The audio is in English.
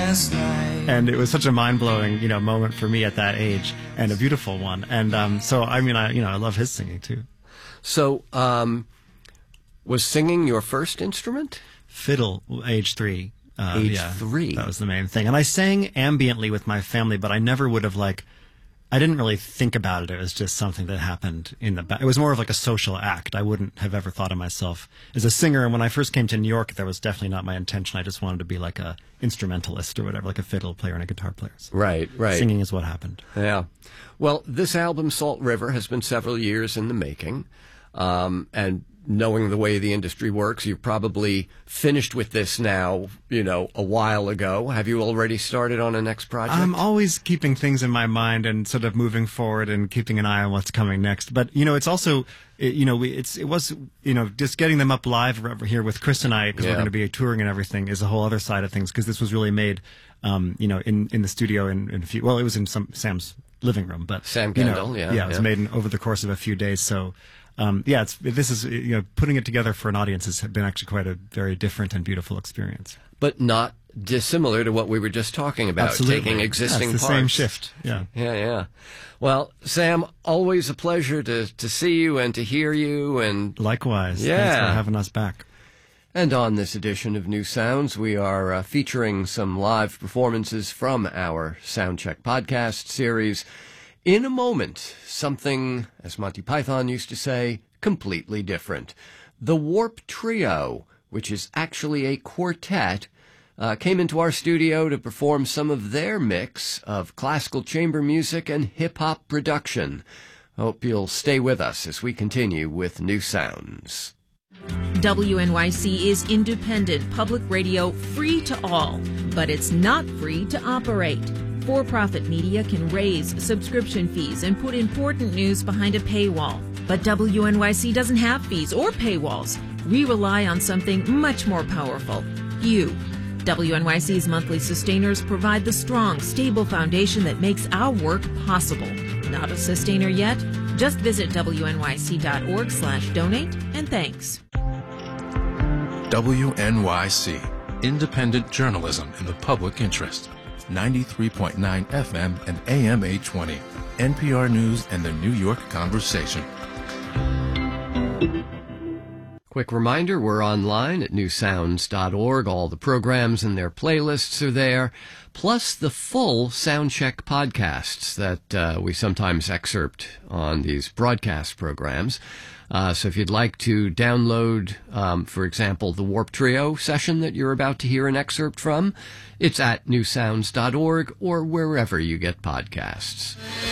last night. And it was such a mind-blowing, moment for me at that age, and a beautiful one. And so, I mean, I love his singing too. So, was singing your first instrument? Fiddle, age 3. Age 3. That was the main thing. And I sang ambiently with my family, but I never would have I didn't really think about it. It was just something that happened in the back. It was more of like a social act. I wouldn't have ever thought of myself as a singer. And when I first came to New York, that was definitely not my intention. I just wanted to be like a instrumentalist or whatever, like a fiddle player and a guitar player. Right. Singing is what happened. Yeah. Well, this album, Salt River, has been several years in the making. And knowing the way the industry works, you've probably finished with this now, a while ago. Have you already started on a next project? I'm always keeping things in my mind and sort of moving forward and keeping an eye on what's coming next. But, it's also, it was just getting them up live here with Chris and I, because we're going to be touring and everything, is a whole other side of things, because this was really made, in the studio in a few, well, it was in Sam's living room, but Sam Kendall, it was made over the course of a few days. So, this is putting it together for an audience has been actually quite a very different and beautiful experience. But not dissimilar to what we were just talking about, Absolutely. Taking existing it's the parts. same shift. Yeah. Yeah. Well, Sam, always a pleasure to see you and to hear you. And likewise. Yeah. Thanks for having us back. And on this edition of New Sounds, we are featuring some live performances from our Soundcheck podcast series. In a moment, something, as Monty Python used to say, completely different. The Warp Trio, which is actually a quartet, came into our studio to perform some of their mix of classical chamber music and hip-hop production. Hope you'll stay with us as we continue with New Sounds. WNYC is independent public radio, free to all, but it's not free to operate. For-profit media can raise subscription fees and put important news behind a paywall. But WNYC doesn't have fees or paywalls. We rely on something much more powerful, you. WNYC's monthly sustainers provide the strong, stable foundation that makes our work possible. Not a sustainer yet? Just visit WNYC.org/donate, and thanks. WNYC, independent journalism in the public interest. 93.9 FM and AM 820. NPR News and the New York Conversation. Quick reminder, we're online at newsounds.org. All the programs and their playlists are there, plus the full Soundcheck podcasts that we sometimes excerpt on these broadcast programs. So if you'd like to download, for example, the Warp Trio session that you're about to hear an excerpt from, it's at newsounds.org or wherever you get podcasts.